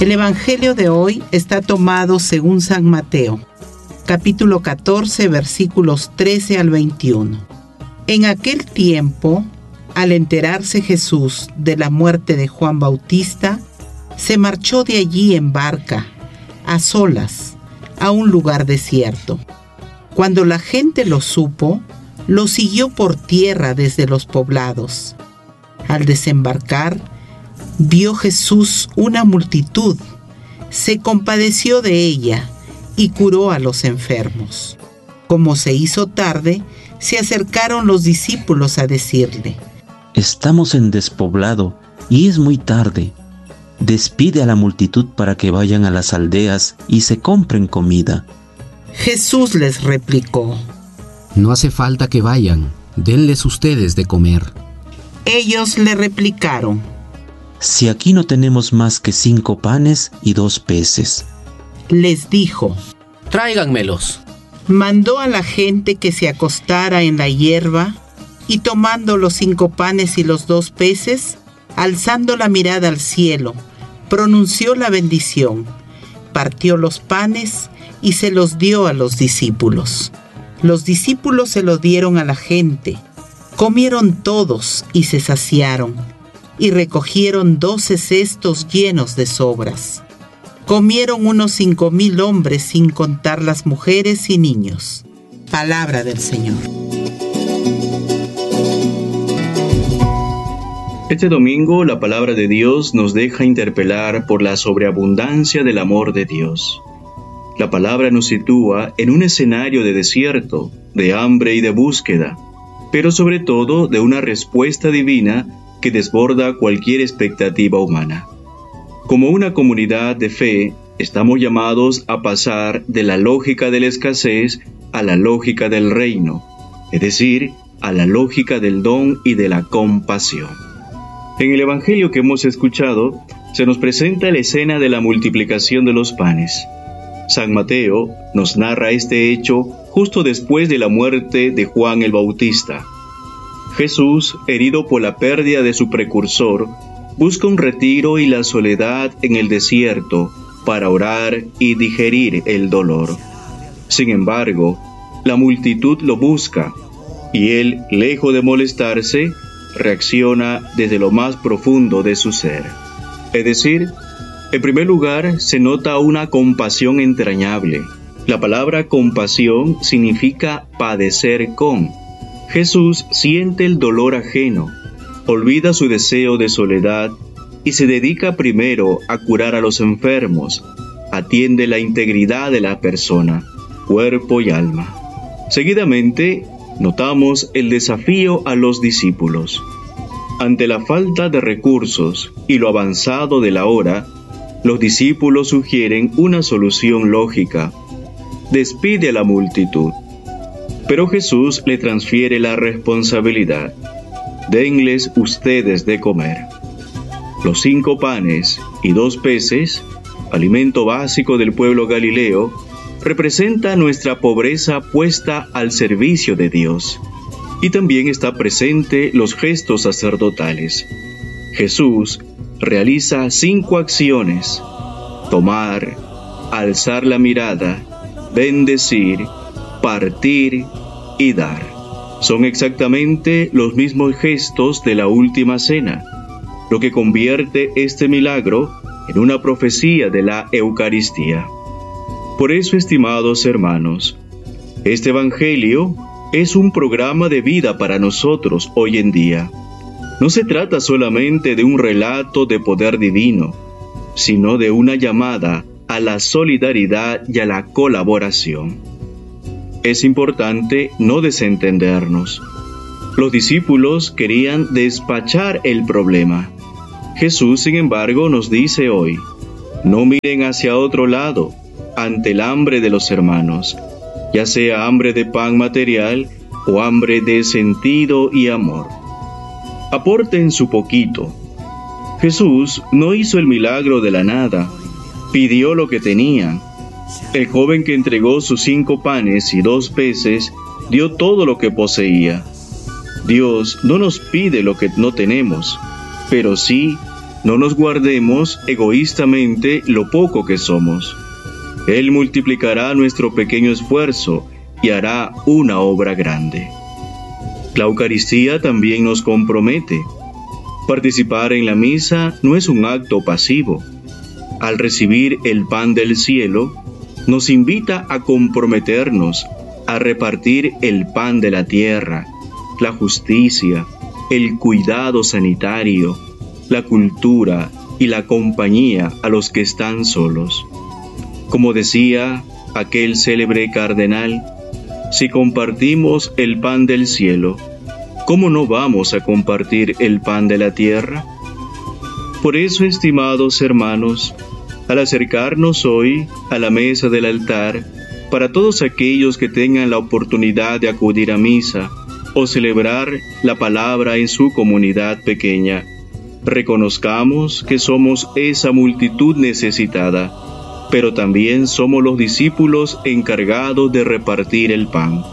El Evangelio de hoy está tomado según San Mateo, capítulo 14, versículos 13 al 21. En aquel tiempo, al enterarse Jesús de la muerte de Juan Bautista, se marchó de allí en barca, a solas, a un lugar desierto. Cuando la gente lo supo, lo siguió por tierra desde los poblados. Al desembarcar, vio Jesús una multitud, se compadeció de ella y curó a los enfermos. Como se hizo tarde, se acercaron los discípulos a decirle: Estamos en despoblado y es muy tarde. Despide a la multitud para que vayan a las aldeas y se compren comida. Jesús les replicó: No hace falta que vayan, denles ustedes de comer. Ellos le replicaron: Si aquí no tenemos más que 5 panes y 2 peces. Les dijo: Tráiganmelos. Mandó a la gente que se acostara en la hierba y tomando los 5 panes y los 2 peces, alzando la mirada al cielo, pronunció la bendición, partió los panes y se los dio a los discípulos. Los discípulos se lo dieron a la gente. Comieron todos y se saciaron, y recogieron 12 cestos llenos de sobras. Comieron unos 5,000 hombres sin contar las mujeres y niños. Palabra del Señor. Este domingo la palabra de Dios nos deja interpelar por la sobreabundancia del amor de Dios. La palabra nos sitúa en un escenario de desierto, de hambre y de búsqueda, pero sobre todo de una respuesta divina que desborda cualquier expectativa humana. Como una comunidad de fe, estamos llamados a pasar de la lógica de la escasez a la lógica del reino, es decir, a la lógica del don y de la compasión. En el Evangelio que hemos escuchado, se nos presenta la escena de la multiplicación de los panes. San Mateo nos narra este hecho justo después de la muerte de Juan el Bautista. Jesús, herido por la pérdida de su precursor, busca un retiro y la soledad en el desierto para orar y digerir el dolor. Sin embargo, la multitud lo busca y él, lejos de molestarse, reacciona desde lo más profundo de su ser. Es decir, en primer lugar, se nota una compasión entrañable. La palabra compasión significa padecer con. Jesús siente el dolor ajeno, olvida su deseo de soledad y se dedica primero a curar a los enfermos, atiende la integridad de la persona, cuerpo y alma. Seguidamente, notamos el desafío a los discípulos. Ante la falta de recursos y lo avanzado de la hora, los discípulos sugieren una solución lógica: despide a la multitud. Pero Jesús le transfiere la responsabilidad: denles ustedes de comer. Los 5 panes y 2 peces, alimento básico del pueblo galileo, representa nuestra pobreza puesta al servicio de Dios. Y también está presente los gestos sacerdotales. Jesús realiza 5 acciones: tomar, alzar la mirada, bendecir, partir y dar. Son exactamente los mismos gestos de la última cena, lo que convierte este milagro en una profecía de la Eucaristía. Por eso, estimados hermanos, este Evangelio es un programa de vida para nosotros hoy en día. No se trata solamente de un relato de poder divino, sino de una llamada a la solidaridad y a la colaboración. Es importante no desentendernos. Los discípulos querían despachar el problema. Jesús, sin embargo, nos dice hoy: no miren hacia otro lado ante el hambre de los hermanos, ya sea hambre de pan material o hambre de sentido y amor. Aporten su poquito. Jesús no hizo el milagro de la nada, pidió lo que tenían. El joven que entregó sus 5 panes y 2 peces dio todo lo que poseía. Dios no nos pide lo que no tenemos, pero sí no nos guardemos egoístamente lo poco que somos. Él multiplicará nuestro pequeño esfuerzo y hará una obra grande. La Eucaristía también nos compromete. Participar en la misa no es un acto pasivo. Al recibir el pan del cielo, nos invita a comprometernos a repartir el pan de la tierra, la justicia, el cuidado sanitario, la cultura y la compañía a los que están solos. Como decía aquel célebre cardenal, si compartimos el pan del cielo, ¿cómo no vamos a compartir el pan de la tierra? Por eso, estimados hermanos, al acercarnos hoy a la mesa del altar, para todos aquellos que tengan la oportunidad de acudir a misa o celebrar la palabra en su comunidad pequeña, reconozcamos que somos esa multitud necesitada, pero también somos los discípulos encargados de repartir el pan.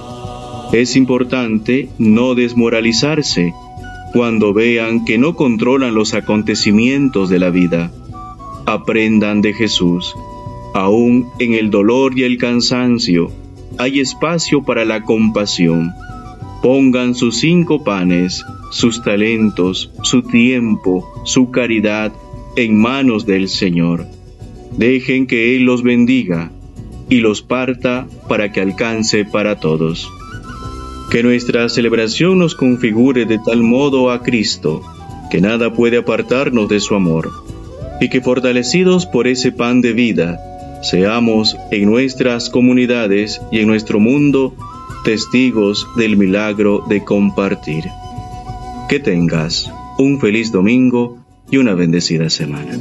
Es importante no desmoralizarse cuando vean que no controlan los acontecimientos de la vida. Aprendan de Jesús. Aún en el dolor y el cansancio hay espacio para la compasión. Pongan sus 5 panes, sus talentos, su tiempo, su caridad en manos del Señor. Dejen que Él los bendiga y los parta para que alcance para todos. Que nuestra celebración nos configure de tal modo a Cristo, que nada puede apartarnos de su amor, y que fortalecidos por ese pan de vida, seamos en nuestras comunidades y en nuestro mundo testigos del milagro de compartir. Que tengas un feliz domingo y una bendecida semana.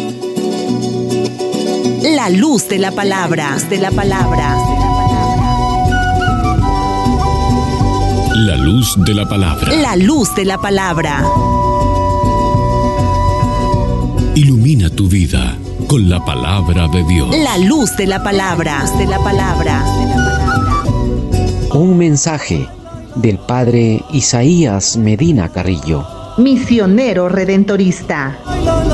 La luz de la palabra. La luz de la palabra. La luz de la palabra. Ilumina tu vida con la palabra de Dios. La luz de la palabra. Un mensaje del padre Isaías Medina Carrillo, misionero redentorista.